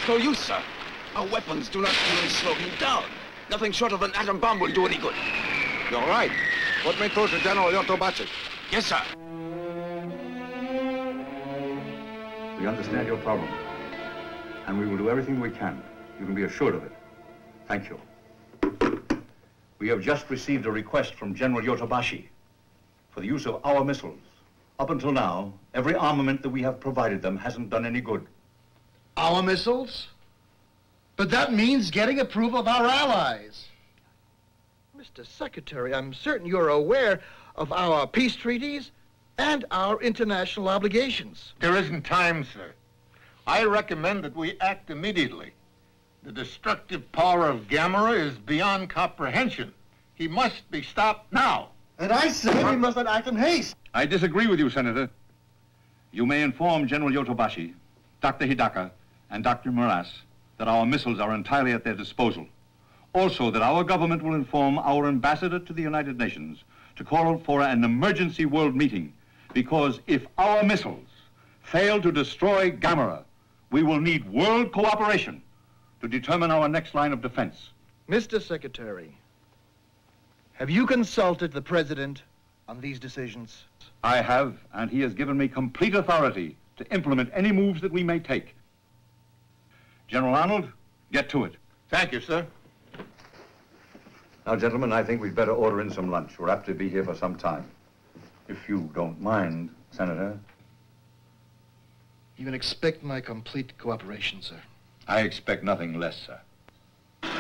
no use, sir. Our weapons do not even slow him down. Nothing short of an atom bomb will do any good. You're right. Put me through to General Yotobashi. Yes, sir. We understand your problem, and we will do everything we can. You can be assured of it. Thank you. We have just received a request from General Yotobashi for the use of our missiles. Up until now, every armament that we have provided them hasn't done any good. Our missiles? But that means getting approval of our allies. Mr. Secretary, I'm certain you're aware of our peace treaties and our international obligations. There isn't time, sir. I recommend that we act immediately. The destructive power of Gamera is beyond comprehension. He must be stopped now. And I say we must not act in haste. I disagree with you, Senator. You may inform General Yotobashi, Dr. Hidaka, and Dr. Moras that our missiles are entirely at their disposal. Also, that our government will inform our ambassador to the United Nations to call for an emergency world meeting, because if our missiles fail to destroy Gamera, we will need world cooperation to determine our next line of defense. Mr. Secretary, have you consulted the President on these decisions? I have, and he has given me complete authority to implement any moves that we may take. General Arnold, get to it. Thank you, sir. Now, gentlemen, I think we'd better order in some lunch. We're apt to be here for some time. If you don't mind, Senator. You can expect my complete cooperation, sir. I expect nothing less, sir.